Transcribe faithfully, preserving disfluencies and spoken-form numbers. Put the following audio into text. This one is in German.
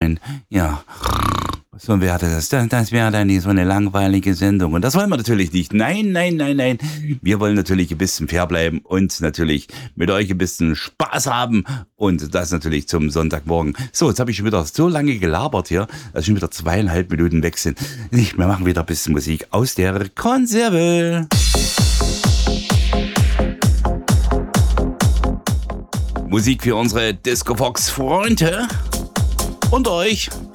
nein, ja. So wäre das. Das wäre dann nicht so eine langweilige Sendung. Und das wollen wir natürlich nicht. Nein, nein, nein, nein. Wir wollen natürlich ein bisschen fair bleiben und natürlich mit euch ein bisschen Spaß haben. Und das natürlich zum Sonntagmorgen. So, jetzt habe ich schon wieder so lange gelabert hier, dass schon wieder zweieinhalb Minuten weg sind. Wir machen wieder ein bisschen Musik aus der Konserve. Musik für unsere Disco Fox Freunde und euch.